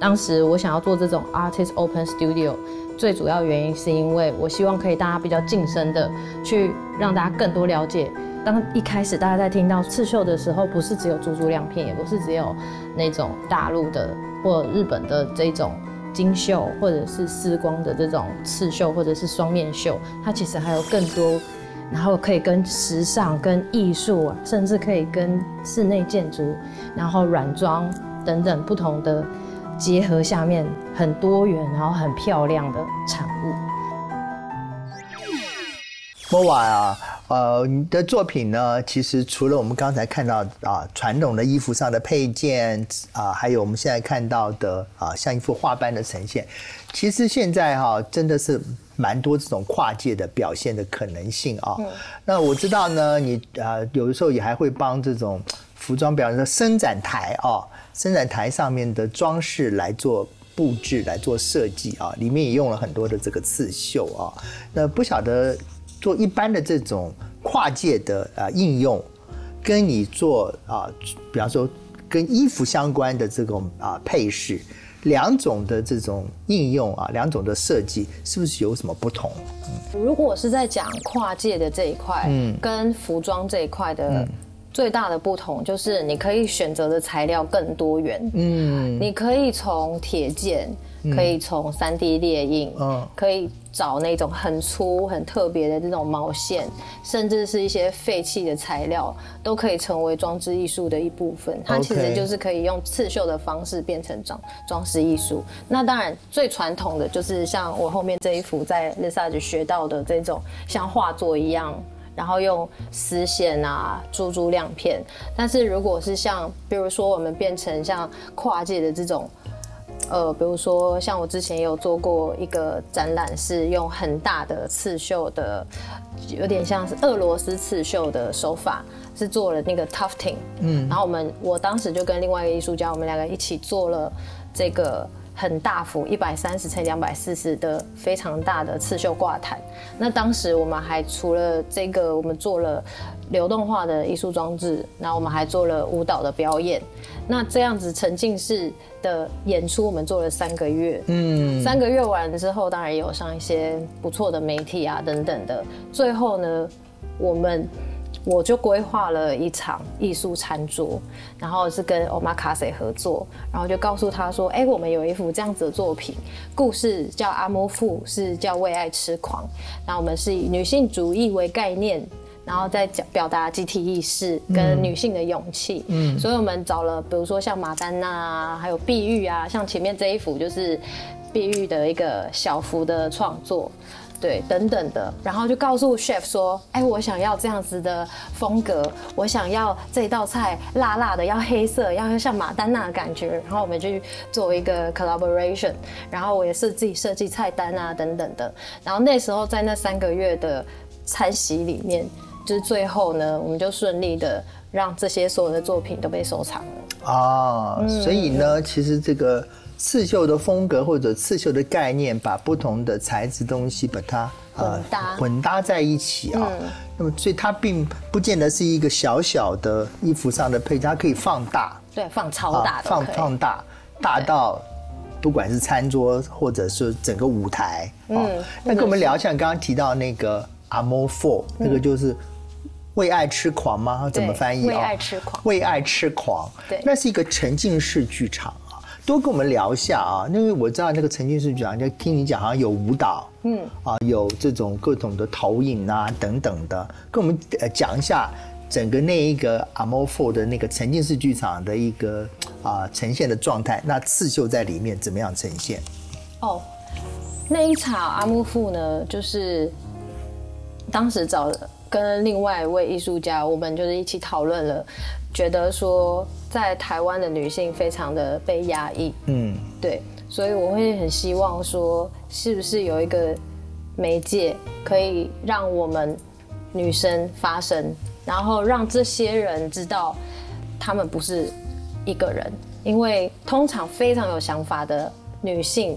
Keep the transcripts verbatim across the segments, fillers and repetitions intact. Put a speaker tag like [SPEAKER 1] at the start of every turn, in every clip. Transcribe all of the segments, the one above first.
[SPEAKER 1] 当时我想要做这种 Artist Open Studio， 最主要原因是因为我希望可以大家比较近身的去让大家更多了解。当一开始大家在听到刺绣的时候，不是只有珠珠亮片，也不是只有那种大陆的或日本的这种金绣或者是丝光的这种刺绣或者是双面绣，它其实还有更多，然后可以跟时尚、跟艺术，甚至可以跟室内建筑，然后软装等等不同的结合下面，很多元然后很漂亮的产物。
[SPEAKER 2] 莫瓦啊，呃，你的作品呢，其实除了我们刚才看到啊传统的衣服上的配件啊，还有我们现在看到的啊像一幅画般的呈现，其实现在哈、啊、真的是蛮多这种跨界的表现的可能性啊。嗯、那我知道呢，你啊有的时候也还会帮这种服装表演的伸展台啊，伸展台上面的装饰来做布置、来做设计啊，里面也用了很多的这个刺绣啊。那不晓得。做一般的这种跨界的啊应用，跟你做啊，比方说跟衣服相关的这种啊配饰，两种的这种应用啊，两种的设计，是不是有什么不同？
[SPEAKER 1] 嗯、如果是在讲跨界的这一块，嗯，跟服装这一块的。嗯最大的不同就是你可以选择的材料更多元，嗯，你可以从铁件，可以从 三 D 列印，嗯，可以找那种很粗很特别的这种毛线，甚至是一些废弃的材料，都可以成为装置艺术的一部分。它其实就是可以用刺绣的方式变成装装饰艺术。那当然最传统的就是像我后面这一幅在 Lesage 学到的这种像画作一样。然后用丝线啊、珠珠亮片，但是如果是像，比如说我们变成像跨界的这种，呃，比如说像我之前也有做过一个展览，是用很大的刺绣的，有点像是俄罗斯刺绣的手法，是做了那个 tufting， 嗯，然后我们我当时就跟另外一个艺术家，我们两个一起做了这个。很大幅一百三十乘以两百四十的非常大的刺绣挂毯。那当时我们还除了这个，我们做了流动化的艺术装置，然后我们还做了舞蹈的表演。那这样子沉浸式的演出，我们做了三个月。嗯，三个月完之后，当然也有上一些不错的媒体啊等等的。最后呢，我们。我就规划了一场艺术餐桌，然后是跟 Omakase 合作，然后就告诉他说：“哎、欸，我们有一幅这样子的作品，故事叫阿莫妇，是叫为爱痴狂。然后我们是以女性主义为概念，然后再表达集体意识跟女性的勇气。嗯，所以我们找了，比如说像马丹娜啊，还有碧玉啊，像前面这一幅就是碧玉的一个小幅的创作。”对，等等的，然后就告诉 chef 说，哎，我想要这样子的风格，我想要这道菜辣辣的，要黑色，要像马丹娜的感觉，然后我们就做一个 collaboration， 然后我也是自己设计菜单啊，等等的，然后那时候在那三个月的餐席里面，就是最后呢，我们就顺利的让这些所有的作品都被收藏了。
[SPEAKER 2] 啊、嗯，所以呢，其实这个。刺绣的风格或者刺绣的概念，把不同的材质东西把它
[SPEAKER 1] 呃混搭
[SPEAKER 2] 混搭在一起啊。嗯、那么，所以它并不见得是一个小小的衣服上的配件，它可以放大，
[SPEAKER 1] 对，放超大的、
[SPEAKER 2] 啊，放放大，大到不管是餐桌或者是整个舞台。嗯，啊、那跟我们聊一下，刚刚提到那个 Amour fou， 那个就是为爱痴狂吗？怎么翻译啊？
[SPEAKER 1] 为爱痴狂，
[SPEAKER 2] 为爱痴狂。
[SPEAKER 1] 对，
[SPEAKER 2] 那是一个沉浸式剧场。多跟我们聊一下啊，因为我知道那个沉浸式剧场，就听你讲好像有舞蹈，嗯，啊，有这种各种的投影啊等等的，跟我们呃讲一下整个那一个 Amour fou 的那个沉浸式剧场的一个啊呈现的状态，那刺绣在里面怎么样呈现？
[SPEAKER 1] 哦，那一场 Amour fou 呢，就是当时找跟另外一位艺术家，我们就是一起讨论了，觉得说在台湾的女性非常的被压抑，嗯，对，所以我会很希望说，是不是有一个媒介可以让我们女生发声，然后让这些人知道，她们不是一个人，因为通常非常有想法的女性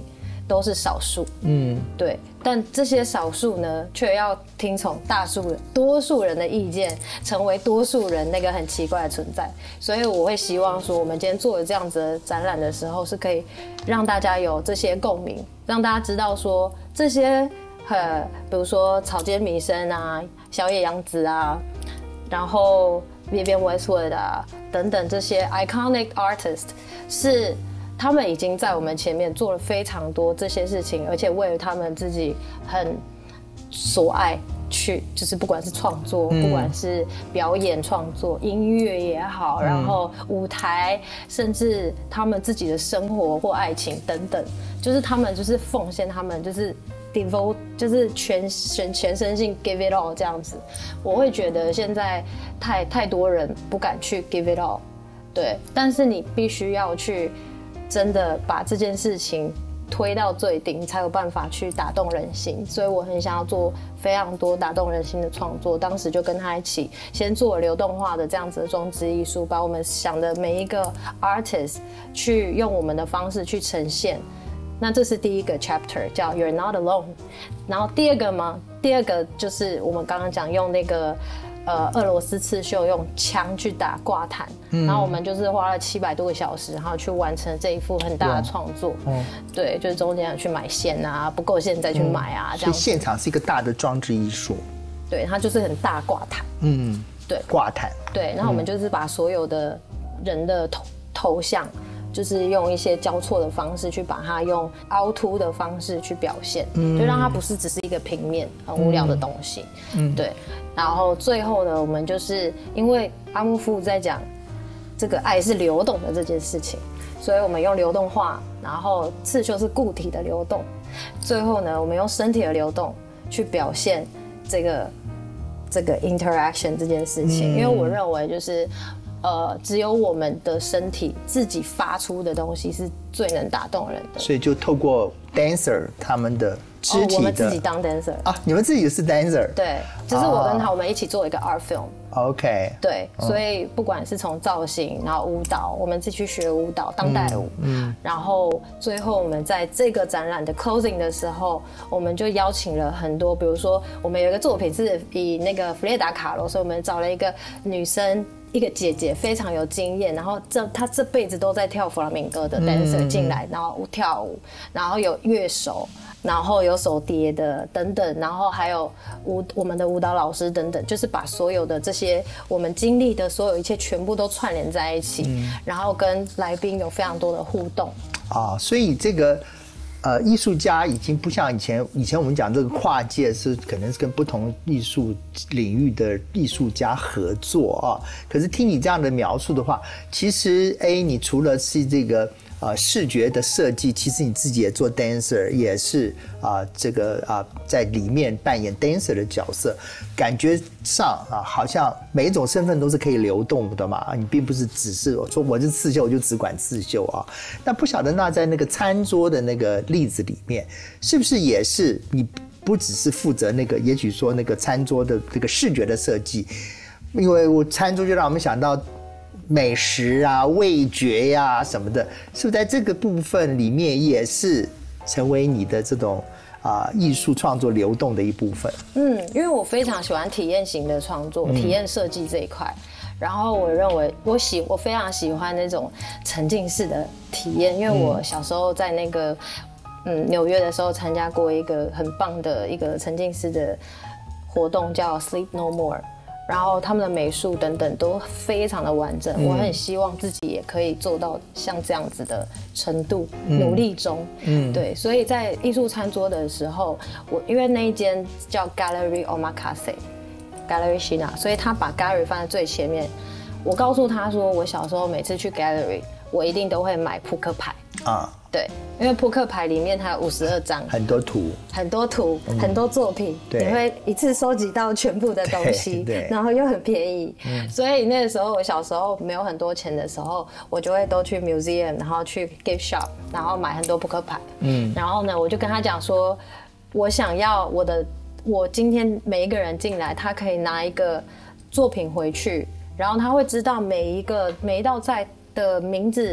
[SPEAKER 1] 都是少数，嗯，对。但这些少数呢，却要听从大数人、多数人的意见，成为多数人那个很奇怪的存在。所以我会希望说，我们今天做的这样子的展览的时候，是可以让大家有这些共鸣，让大家知道说这些呃，比如说草间弥生啊、小野洋子啊，然后 Vivienne Westwood 啊等等这些 iconic artist 是。他们已经在我们前面做了非常多这些事情，而且为了他们自己很所爱去，就是不管是创作，嗯、不管是表演创作、音乐也好，然后舞台，甚至他们自己的生活或爱情等等，就是他们就是奉献，他们就是 devote， 就是全全全身性 give it all 这样子。我会觉得现在太太多人不敢去 give it all， 对，但是你必须要去。真的把这件事情推到最顶，才有办法去打动人心。所以我很想要做非常多打动人心的创作。当时就跟他一起，先做了流动化的这样子的装置艺术，把我们想的每一个 artist 去用我们的方式去呈现。那这是第一个 chapter， 叫 You're Not Alone。然后第二个吗？第二个就是我们刚刚讲用那个。呃，俄罗斯刺绣用枪去打挂毯，嗯、然后我们就是花了七百多个小时，然后去完成这一幅很大的创作。哦、对，就是中间去买线啊，不够线再去买啊，嗯、这样。所以
[SPEAKER 2] 现场是一个大的装置艺术。
[SPEAKER 1] 对，它就是很大挂毯。嗯，对，
[SPEAKER 2] 挂毯。
[SPEAKER 1] 对，然后我们就是把所有的人的头头像。就是用一些交错的方式去把它用凹凸的方式去表现，嗯、就让它不是只是一个平面很无聊的东西。嗯，对。然后最后呢，我们就是因为阿木夫在讲这个爱是流动的这件事情，所以我们用流动画，然后刺绣是固体的流动，最后呢，我们用身体的流动去表现这个这个 interaction 这件事情，嗯、因为我认为就是。呃，只有我们的身体自己发出的东西是最能打动人的，
[SPEAKER 2] 所以就透过 dancer 他们的肢体的，哦、
[SPEAKER 1] 我们自己当 dancer
[SPEAKER 2] 啊，你们自己是 dancer，
[SPEAKER 1] 对，就是我跟他我们一起做一个 art film，OK，、okay. 对，嗯、所以不管是从造型，然后舞蹈，我们自己去学舞蹈，当代舞，嗯，嗯然后最后我们在这个展览的 closing 的时候，我们就邀请了很多，比如说我们有一个作品是以那个弗列达卡罗，所以我们找了一个女生。一个姐姐非常有经验，然后这她这辈子都在跳弗拉明戈的 dancer 进来，然后跳舞，然后有乐手，然后有手碟的等等，然后还有舞我们的舞蹈老师等等，就是把所有的这些我们经历的所有一切全部都串联在一起，嗯、然后跟来宾有非常多的互动。
[SPEAKER 2] 啊，所以这个。呃，艺术家已经不像以前，以前我们讲这个跨界是可能是跟不同艺术领域的艺术家合作啊。可是听你这样的描述的话，其实 A 你除了是这个呃视觉的设计，其实你自己也做 dancer， 也是啊、呃、这个啊、呃、在里面扮演 dancer 的角色，感觉上啊好像每一种身份都是可以流动的嘛，你并不是只是说我是刺绣我就只管刺绣啊。那不晓得那在那个餐桌的那个例子里面，是不是也是你不只是负责那个，也许说那个餐桌的这个视觉的设计，因为我餐桌就让我们想到美食啊、味觉呀、啊、什么的，是不是在这个部分里面也是成为你的这种啊、呃、艺术创作流动的一部分？
[SPEAKER 1] 嗯，因为我非常喜欢体验型的创作，体验设计这一块。然后我认为我喜我非常喜欢那种沉浸式的体验，因为我小时候在那个嗯纽约的时候参加过一个很棒的一个沉浸式的活动，叫 Sleep No More。然后他们的美术等等都非常的完整，嗯、我很希望自己也可以做到像这样子的程度，嗯、努力中。嗯，对，所以在艺术餐桌的时候，我因为那一间叫 Gallery Omakase。Gallery Shina， 所以他把 Gallery 放在最前面。我告诉他说，我小时候每次去 Gallery， 我一定都会买扑克牌啊。对，因为扑克牌里面它有五十二张，
[SPEAKER 2] 很多图，
[SPEAKER 1] 很多图，嗯、很多作品，你会一次收集到全部的东西，然后又很便宜。嗯、所以那个时候我小时候没有很多钱的时候，我就会都去 museum， 然后去 gift shop， 然后买很多扑克牌。嗯，然后呢，我就跟他讲说，我想要我的。我今天每一个人进来，他可以拿一个作品回去，然后他会知道每一个每一道菜的名字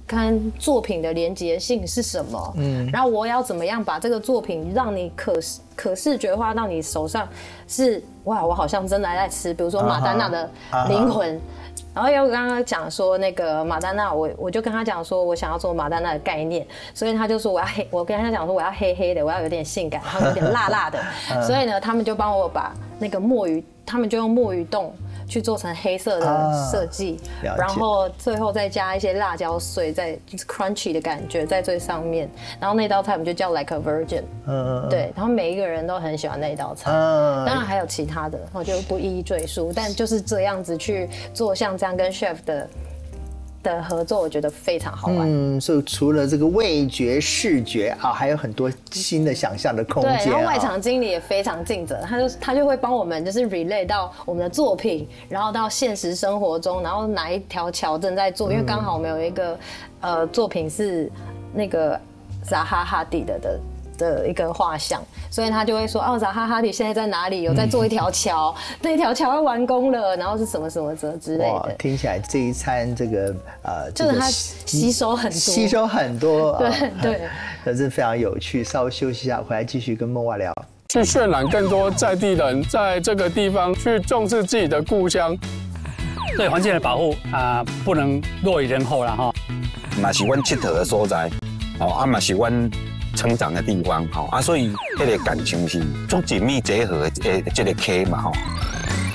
[SPEAKER 1] 看作品的连结性是什么，嗯，然后我要怎么样把这个作品让你可可视觉化到你手上是哇，我好像真的在吃，比如说马丹娜的灵魂。Uh-huh. 然后又刚刚讲说那个马丹娜，我我就跟他讲说，我想要做马丹娜的概念，所以他就说我要黑，我跟他讲说我要黑黑的，我要有点性感，然后有点辣辣的，所以呢，他们就帮我把那个墨鱼，他们就用墨鱼洞去做成黑色的设计，啊、然后最后再加一些辣椒碎，在就是 crunchy 的感觉在最上面，然后那道菜我们就叫 like a virgin， 嗯，对，然后每一个人都很喜欢那道菜，嗯，当然还有其他的，我就不一一赘述，但就是这样子去做像这样跟 chef 的。的合作我觉得非常好玩。嗯，
[SPEAKER 2] 所以除了这个味觉、视觉啊，还有很多新的想象的空间。
[SPEAKER 1] 对，然后外场经理也非常尽责，他就他就会帮我们就是 relay 到我们的作品，然后到现实生活中，然后哪一条桥正在做，因为刚好我们有一个呃作品是那个扎哈哈蒂的的。的一个画像，所以他就会说哦，扎哈哈蒂现在在哪里？有在做一条桥，嗯、那条桥要完工了，然后是什么什么之类的。
[SPEAKER 2] 听起来这一餐这个呃，
[SPEAKER 1] 就是它吸收很多，
[SPEAKER 2] 吸收很多，
[SPEAKER 1] 对对，
[SPEAKER 2] 可是非常有趣。稍微休息一下，回来继续跟梦蛙聊。
[SPEAKER 3] 去渲染更多在地人在这个地方去重视自己的故乡，
[SPEAKER 4] 对环境的保护啊、呃，不能落于人后了哈。
[SPEAKER 5] 嘛是阮佚佗的所在，哦啊嘛是阮。成长的地方，吼啊，所以这个感情是足紧密结合的这个 K 嘛，吼。